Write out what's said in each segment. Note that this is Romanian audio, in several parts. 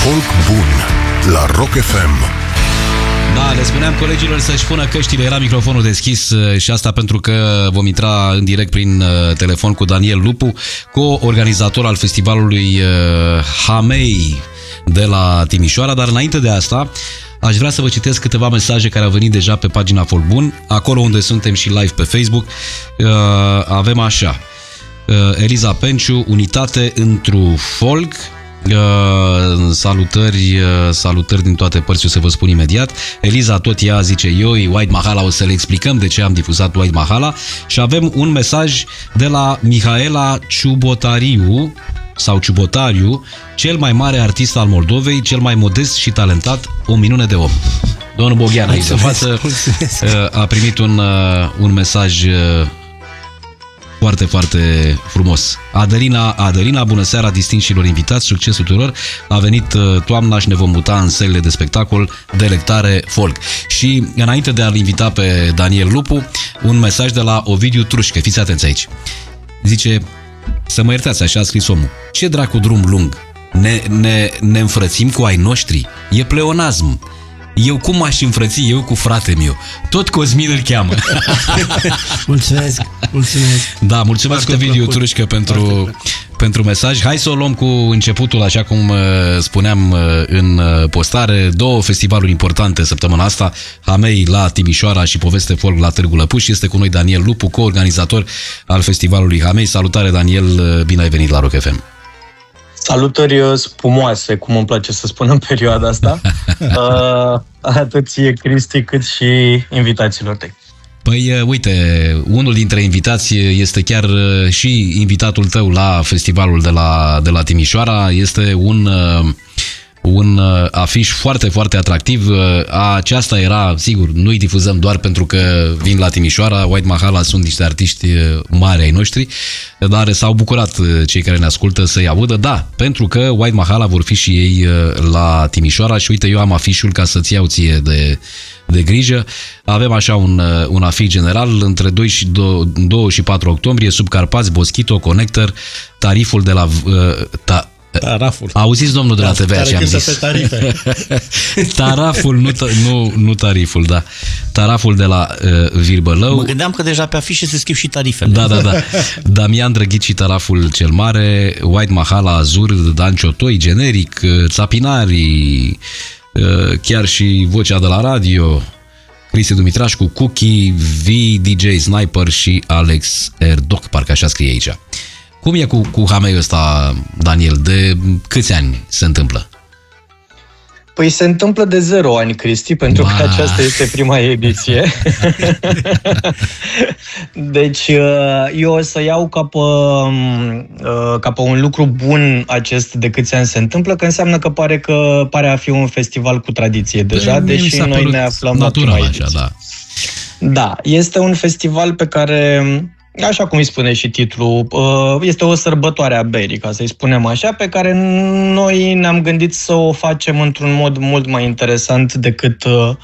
Folk bun la Rock FM. Da, le spuneam colegilor să-și pună căștile, era microfonul deschis și asta pentru că vom intra în direct prin telefon cu Daniel Lupu, co-organizator al festivalului Hamei de la Timișoara, dar înainte de asta aș vrea să vă citesc câteva mesaje care au venit deja pe pagina Folk Bun, acolo unde suntem și live pe Facebook. Avem așa: Eliza Penciu, unitate într-un folk. Salutări din toate părți, o să vă spun imediat. Eliza tot ea zice Yoi, White Mahala, o să le explicăm de ce am difuzat White Mahala. Și avem un mesaj de la Mihaela Ciubotariu sau Ciubotariu, cel mai mare artist al Moldovei, cel mai modest și talentat, o minune de om. Domnul Boghean aici de față a primit un mesaj foarte, foarte frumos. Adelina, bună seara, distinșilor invitați, succes tuturor. A venit toamna și ne vom muta în sălile de spectacol Delectare Folk. Și înainte de a-l invita pe Daniel Lupu, un mesaj de la Ovidiu Trușcă. Fiți atenți aici. Zice, să mă iertați, așa a scris omul: ce dracu drum lung? Ne înfrățim cu ai noștri? E pleonazm. Eu cum m-aș înfrăți eu cu fratele meu? Tot Cosmin îl cheamă. Mulțumesc. Da, mulțumesc Ovidiu Trușcă pentru mesaj. Hai să o luăm cu începutul, așa cum spuneam în postare. Două festivaluri importante săptămâna asta, Hamei la Timișoara și Poveste Folk la Târgu Lăpuș. Este cu noi Daniel Lupu, co-organizator al festivalului Hamei. Salutare, Daniel, bine ai venit la Rock FM. Salutări spumoase, cum îmi place să spun în perioada asta, atât ție, Cristi, cât și invitațiilor tăi. Păi, uite, unul dintre invitați este chiar și invitatul tău la festivalul de la Timișoara. Este un afiș foarte, foarte atractiv. Aceasta era, sigur, nu-i difuzăm doar pentru că vin la Timișoara. White Mahala sunt niște artiști mari ai noștri, dar s-au bucurat cei care ne ascultă să-i audă. Da, pentru că White Mahala vor fi și ei la Timișoara și uite, eu am afișul ca să-ți iau ție de grijă. Avem așa un afiș general între 2 și 4 octombrie, Subcarpați, Boschito, Connector, tariful de la... Taraful. Auziți, domnul de la TVA, ce am zis? Taraful, nu tariful, da. Taraful de la Virbălău. Mă gândeam că deja pe afișe se schimb și tarifele. Da. Damian Drăghici, Taraful cel Mare, White Mahala, Azur, Dan Ciotoi, Generic, Țapinarii, chiar și Vocea de la Radio, Cristi Dumitrașcu, Cookie, V, DJ Sniper și Alex Erdoc, parcă așa scrie aici. Cum e cu Hameiul ăsta, Daniel? De câți ani se întâmplă? Păi se întâmplă de 0 ani, Cristi, pentru că aceasta este prima ediție. Deci eu o să iau ca pe un lucru bun acest de câți ani se întâmplă, că înseamnă că pare a fi un festival cu tradiție deja, deși noi ne aflăm la prima ediție. Da. Da, este un festival pe care... Așa cum îi spune și titlul, este o sărbătoare a berii, ca să-i spunem așa, pe care noi ne-am gândit să o facem într-un mod mult mai interesant decât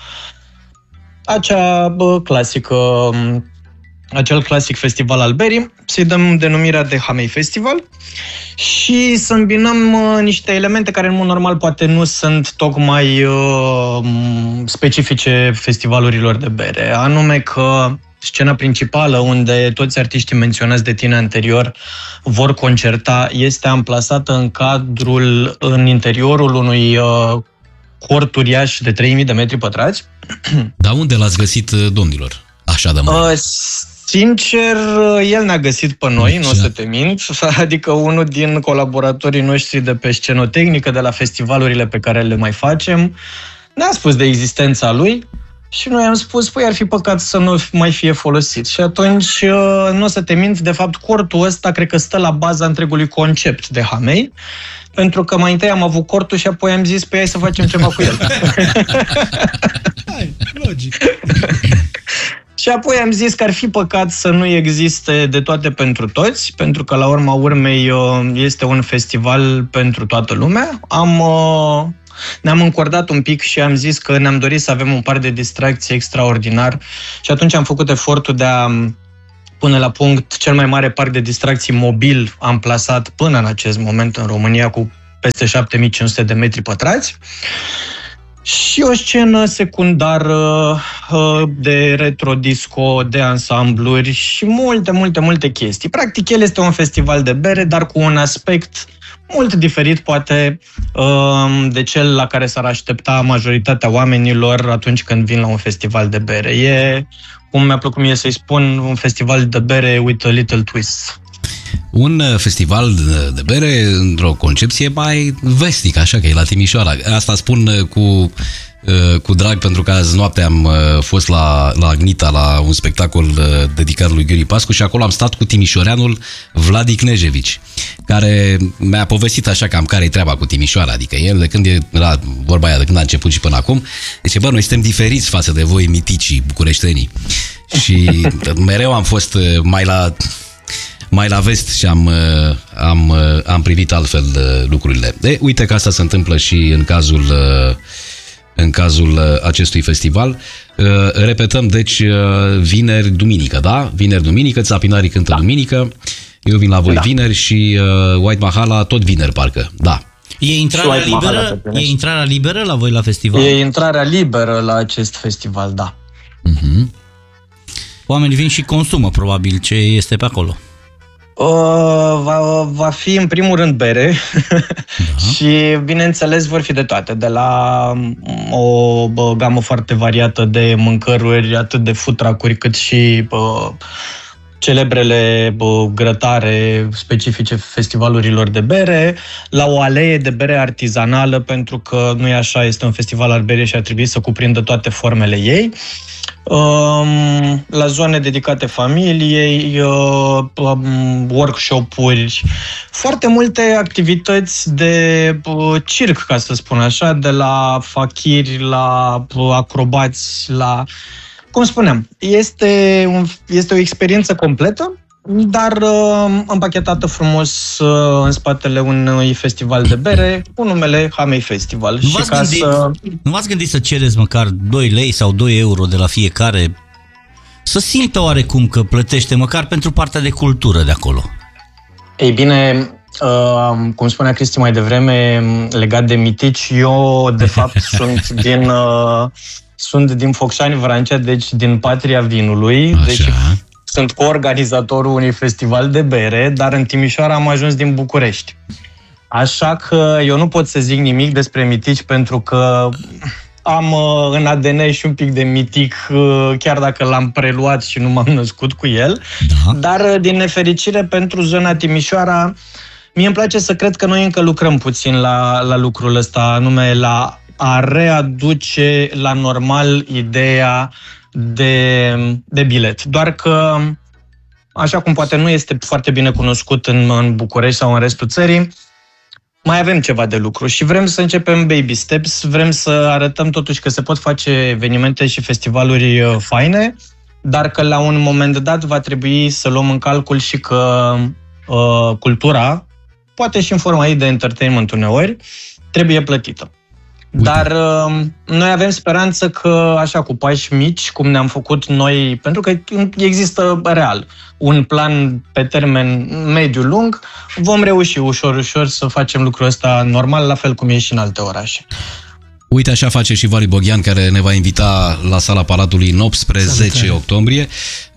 acel clasic festival al berii. Să-i dăm denumirea de Hamei Festival și să îmbinăm niște elemente care în mod normal poate nu sunt tocmai specifice festivalurilor de bere, anume că scena principală, unde toți artiștii menționați de tine anterior vor concerta, este amplasată în interiorul unui cort uriaș de 3000 de metri pătrați. Dar unde l-ați găsit, domnilor? Așa de mult. Sincer, el ne-a găsit pe noi, nu o să te mint, adică unul din colaboratorii noștri de pe scenotehnică, de la festivalurile pe care le mai facem, ne-a spus de existența lui. Și noi am spus, păi ar fi păcat să nu mai fie folosit. Și atunci, nu o să te mint, de fapt, cortul ăsta cred că stă la baza întregului concept de Hamei, pentru că mai întâi am avut cortul și apoi am zis, păi hai să facem ceva cu el. Hai, logic. Și apoi am zis că ar fi păcat să nu existe de toate pentru toți, pentru că la urma urmei este un festival pentru toată lumea. Ne-am încordat un pic și am zis că ne-am dorit să avem un par de distracție extraordinar și atunci am făcut efortul de a pune la punct cel mai mare parc de distracții mobil amplasat până în acest moment în România, cu peste 7500 de metri pătrați. Și o scenă secundară de retro-disco, de ansambluri și multe chestii. Practic, el este un festival de bere, dar cu un aspect mult diferit, poate, de cel la care s-ar aștepta majoritatea oamenilor atunci când vin la un festival de bere. E, cum mi-a plăcut mie să-i spun, un festival de bere with a little twist. Un festival de bere într-o concepție mai vestică, așa că e la Timișoara. Asta spun cu drag, pentru că azi noapte am fost la Agnita, la un spectacol dedicat lui Gheorghe Pascu și acolo am stat cu timișoreanul Vladi Knežević, care mi-a povestit așa cam care-i treaba cu Timișoara, adică el de când era vorba aia, de când a început și până acum, zice, bă, noi suntem diferiți față de voi miticii bucureștenii și mereu am fost mai la vest și am privit altfel lucrurile. Uite că asta se întâmplă și în cazul acestui festival. Repetăm, deci, vineri, duminică, da? Vineri, duminică, Țapinarii cântă duminică, eu vin la voi vineri și White Mahala tot vineri, parcă, da. E intrarea liberă la voi la festival? E intrarea liberă la acest festival, da. Oamenii vin și consumă, probabil, ce este pe acolo. Va fi în primul rând bere și bineînțeles vor fi de toate, de la o gamă foarte variată de mâncăruri, atât de food truck-uri cât și celebrele grătare specifice festivalurilor de bere, la o alee de bere artizanală, pentru că nu e așa, este un festival al berii și ar trebui să cuprindă toate formele ei. La zone dedicate familiei, workshop-uri, foarte multe activități de circ, ca să spun așa, de la fachiri, la acrobați, la... Cum spuneam, este o experiență completă, dar împachetată frumos în spatele unui festival de bere cu numele Hamei Festival. Nu v-ați gândit să cereți măcar 2 lei sau 2 euro de la fiecare? Să simtă oarecum că plătește măcar pentru partea de cultură de acolo. Ei bine, cum spunea Cristi mai devreme, legat de mitici, eu de fapt sunt din Focșani, Vrancea, deci din patria vinului. Așa. Deci sunt coorganizatorul unui festival de bere, dar în Timișoara am ajuns din București. Așa că eu nu pot să zic nimic despre mitici, pentru că am în ADN și un pic de mitic, chiar dacă l-am preluat și nu m-am născut cu el. Da. Dar, din nefericire, pentru zona Timișoara, mie îmi place să cred că noi încă lucrăm puțin la lucrul ăsta, anume la a readuce la normal ideea de bilet. Doar că, așa cum poate nu este foarte bine cunoscut în București sau în restul țării, mai avem ceva de lucru și vrem să începem baby steps, vrem să arătăm totuși că se pot face evenimente și festivaluri faine, dar că la un moment dat va trebui să luăm în calcul și că cultura, poate și în forma ei de entertainment uneori, trebuie plătită. Dar noi avem speranță că, așa, cu pași mici, cum ne-am făcut noi, pentru că există real un plan pe termen mediu-lung, vom reuși ușor să facem lucrul ăsta normal, la fel cum e și în alte orașe. Uite, așa face și Vali Boghian, care ne va invita la Sala Palatului în 18 octombrie.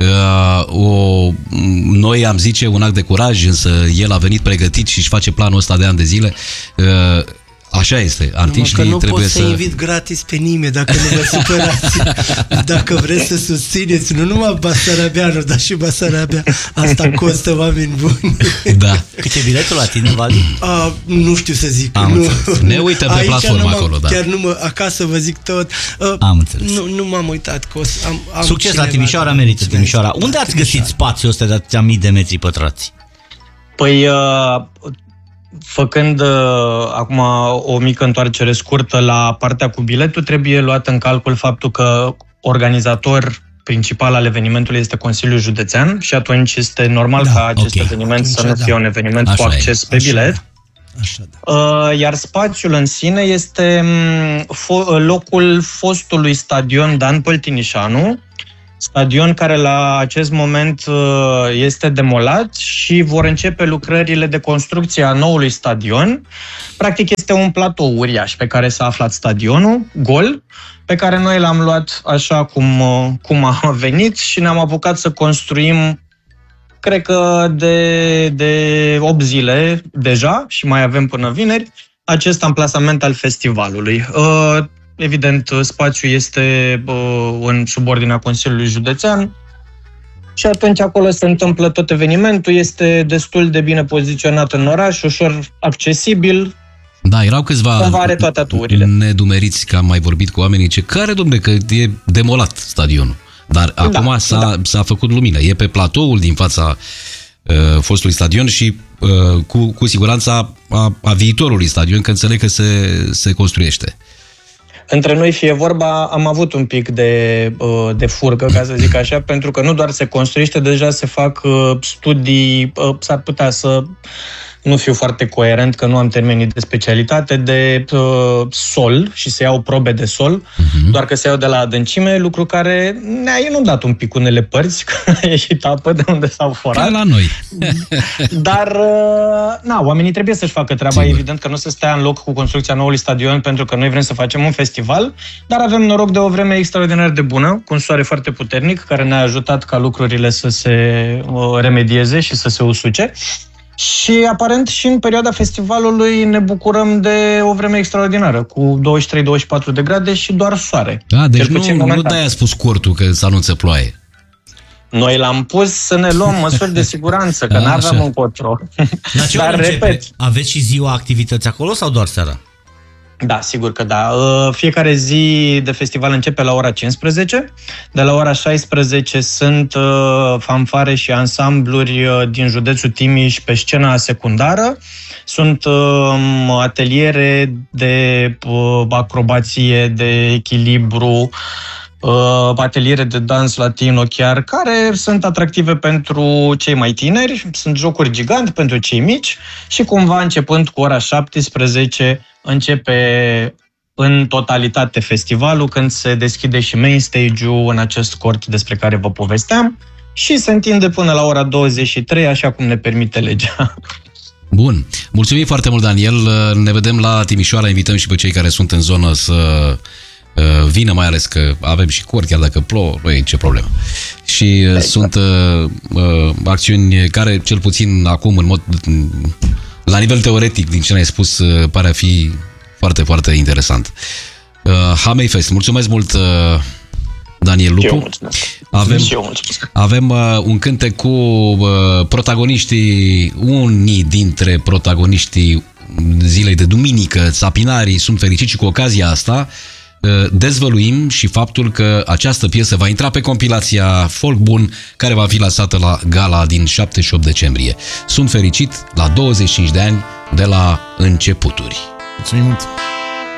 Noi am zice un act de curaj, însă el a venit pregătit și își face planul ăsta de ani de zile. Așa este, artiștii nu trebuie pot să invit gratis pe nimeni, dacă nu vă supărați. Dacă vreți să susțineți, nu numai Basarabeanu, dar și Basarabia, asta costă, oameni buni. Da. Cât e biletul la tine, Vali? Nu știu să zic. Ne uităm pe platformă acolo, da. Chiar acasă vă zic tot. Am înțeles. Nu m-am uitat că am succes la Timișoara, merită Timișoara. Unde ați găsit spațiul ăsta de atâția mii de metri pătrați? Păi, făcând acum o mică întoarcere scurtă la partea cu biletul, trebuie luat în calcul faptul că organizator principal al evenimentului este Consiliul Județean și atunci este normal ca acest eveniment să nu fie un eveniment cu acces pe bilet. Iar spațiul în sine este locul fostului stadion Dan Păltinișanu, stadion care la acest moment este demolat și vor începe lucrările de construcție a noului stadion. Practic este un platou uriaș pe care s-a aflat stadionul, gol, pe care noi l-am luat așa cum a venit și ne-am apucat să construim, cred că de 8 zile deja și mai avem până vineri, acest amplasament al festivalului. Evident, spațiul este în subordinea Consiliului Județean și atunci acolo se întâmplă tot evenimentul, este destul de bine poziționat în oraș, ușor accesibil. Da, erau câțiva are toate aturile. Nedumeriți că am mai vorbit cu oamenii, care, dom'le, că e demolat stadionul. Dar acum s-a făcut lumină. E pe platoul din fața fostului stadion și cu siguranța a viitorului stadion, că înțeleg că se construiește. Între noi, fie vorba, am avut un pic de furcă, ca să zic așa, pentru că nu doar se construiește, deja se fac studii, s-ar putea să nu fiu foarte coerent, că nu am termenii de specialitate, de sol și se iau probe de sol, doar că se iau de la adâncime, lucru care ne-a inundat un pic unele părți, că a ieșit apă de unde s-au forat. Ca la noi. Dar, oamenii trebuie să-și facă treaba, sigur. Evident că nu se stea în loc cu construcția noului stadion, pentru că noi vrem să facem un festival, dar avem noroc de o vreme extraordinar de bună, cu un soare foarte puternic, care ne-a ajutat ca lucrurile să se remedieze și să se usuce. Și aparent și în perioada festivalului ne bucurăm de o vreme extraordinară, cu 23-24 de grade și doar soare. Da, deci nu de-aia a spus cortul că se anunță ploaie. Noi l-am pus să ne luăm măsuri de siguranță, că n-aveam încotro. Dar, repet, aveți și ziua activități acolo sau doar seara? Da, sigur că da. Fiecare zi de festival începe la ora 15. De la ora 16 sunt fanfare și ansambluri din județul Timiș pe scena secundară. Sunt ateliere de acrobație, de echilibru, ateliere de dans latino chiar, care sunt atractive pentru cei mai tineri. Sunt jocuri gigante pentru cei mici și cumva începând cu ora 17 începe în totalitate festivalul, când se deschide și main stage-ul în acest cort despre care vă povesteam și se întinde până la ora 23, așa cum ne permite legea. Bun. Mulțumim foarte mult, Daniel. Ne vedem la Timișoara. Invităm și pe cei care sunt în zonă să vină, mai ales că avem și cort, chiar dacă plouă, nu e nicio problemă. Și sunt acțiuni care, cel puțin acum, în mod la nivel teoretic, din ce ne-ai spus, pare a fi foarte, foarte interesant. Hamei Fest. Mulțumesc mult, Daniel Lupu. Avem un cântec cu protagoniștii, unii dintre protagoniștii zilei de duminică, țapinarii, sunt fericiți și cu ocazia asta dezvăluim și faptul că această piesă va intra pe compilația Folk Bun, care va fi lansată la gala din 7-8 decembrie. Sunt fericit la 25 de ani de la începuturi. Mulțumim mult!